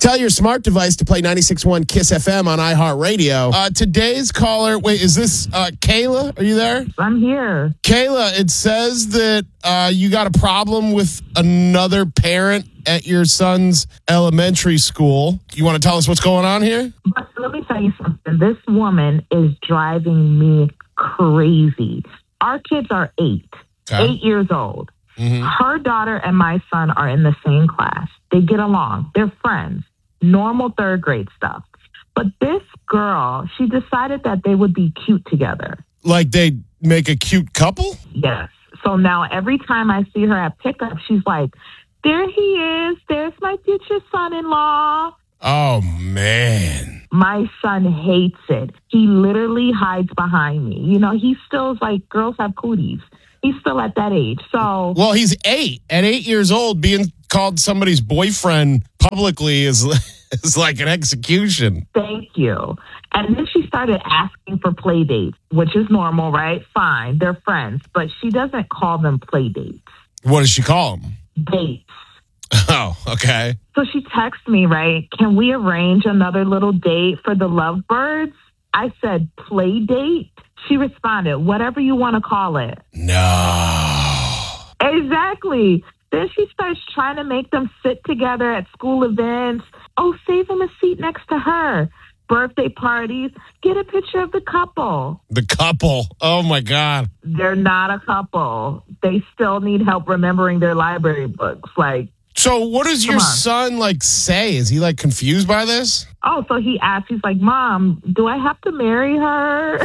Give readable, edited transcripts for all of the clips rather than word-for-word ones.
Tell your smart device to play 96.1 KISS FM on iHeartRadio. Today's caller, wait, is this Kayla? Are you there? I'm here. Kayla, it says that you got a problem with another parent at your son's elementary school. You want to tell us what's going on here? But let me tell you something. This woman is driving me crazy. Our kids are 8 years old. Mm-hmm. Her daughter and my son are in the same class. They get along. They're friends. Normal third grade stuff. But this girl, she decided that they would be cute together. Like they make a cute couple? Yes. So now every time I see her at pickup, she's like, there he is. There's my future son-in-law. Oh, man. My son hates it. He literally hides behind me. You know, he still is like, girls have cooties. He's still at that age. So, well, he's 8. At 8 years old, being called somebody's boyfriend publicly is like an execution. Thank you. And then she started asking for play dates, which is normal, right? Fine. They're friends. But she doesn't call them play dates. What does she call them? Dates. Oh, okay. So she texted me, right? Can we arrange another little date for the lovebirds? I said, play date? She responded, whatever you want to call it. No. Exactly. Then she starts trying to make them sit together at school events. Oh, save him a seat next to her. Birthday parties. Get a picture of the couple. The couple. Oh, my God. They're not a couple. They still need help remembering their library books. Like, so what does your son, like, say? Is he, like, confused by this? Oh, so he asked, he's like, Mom, do I have to marry her?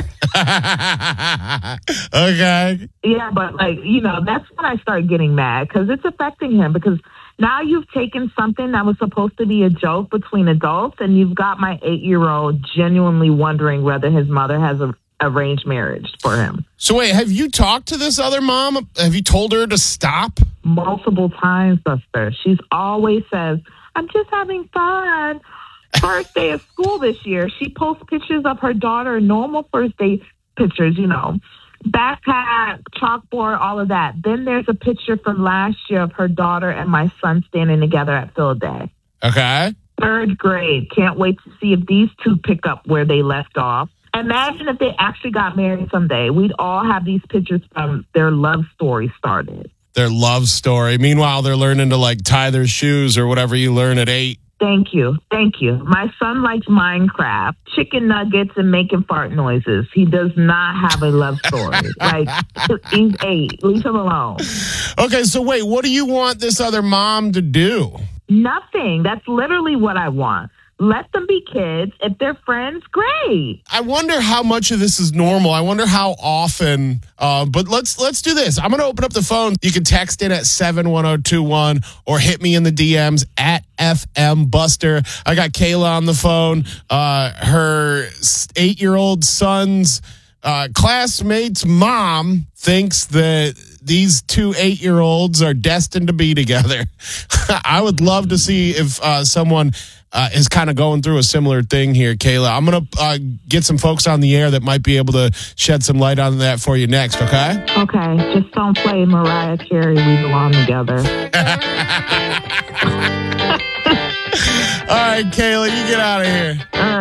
Okay. Yeah, but, like, you know, that's when I start getting mad because it's affecting him because now you've taken something that was supposed to be a joke between adults and you've got my 8-year-old genuinely wondering whether his mother has a arranged marriage for him. So wait, have you talked to this other mom? Have you told her to stop? Multiple times, Buster. She's always says, I'm just having fun. First day of school this year, she posts pictures of her daughter, normal first day pictures, you know, backpack, chalkboard, all of that. Then there's a picture from last year of her daughter and my son standing together at field day. Okay. Third grade. Can't wait to see if these two pick up where they left off. Imagine if they actually got married someday. We'd all have these pictures from their love story started. Their love story. Meanwhile, they're learning to, like, tie their shoes or whatever you learn at 8. Thank you. Thank you. My son likes Minecraft, chicken nuggets, and making fart noises. He does not have a love story. Like, he's 8. Leave him alone. Okay, so wait, what do you want this other mom to do? Nothing. That's literally what I want. Let them be kids. If they're friends, great. I wonder how much of this is normal. I wonder how often. But let's do this. I'm going to open up the phone. You can text in at 71021 or hit me in the DMs at FM Buster. I got Kayla on the phone. Her 8-year-old son's classmate's mom thinks that these two 8-year-olds are destined to be together. I would love to see if someone is kind of going through a similar thing here, Kayla. I'm going to get some folks on the air that might be able to shed some light on that for you next, okay? Okay, just don't play Mariah Carey, We Belong Together. All right, Kayla, you get out of here.